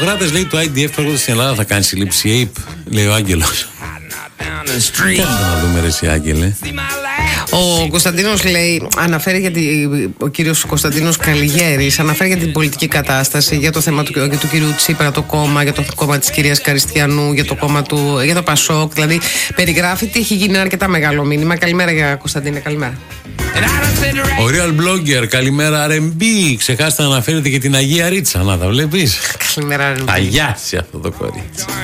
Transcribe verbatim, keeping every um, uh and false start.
ακράτες, λέει, του άι ντι εφ έρχονται στην Ελλάδα, θα κάνει σύλληψη έιπ, λέει ο Άγγελος. Κάτσε να δούμε, ρε εσύ, Άγγελε. Ο Κωνσταντίνος λέει, αναφέρει για την, ο κύριος Κωνσταντίνος Καλιγέρης αναφέρει για την πολιτική κατάσταση, για το θέμα του, για του κύριου Τσίπρα, το κόμμα, για το κόμμα της κυρίας Καριστιανού, για το κόμμα του, για το Πασόκ. Δηλαδή περιγράφει τι έχει γίνει, ένα αρκετά μεγάλο μήνυμα. Καλημέρα για Κωνσταντίνε, καλημέρα. Ο Real Blogger, καλημέρα αρ εμ μπι. Ξεχάσετε να αναφέρετε και την Αγία Ρίτσα, να τα βλέπεις. Καλημέρα αρ εμ μπι. Αγιάσει αυτό το κορίτσι.